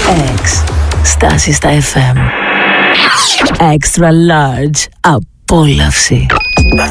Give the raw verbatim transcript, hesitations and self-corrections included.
X. Στάση στα εφ εμ. Extra large. Απόλαυση.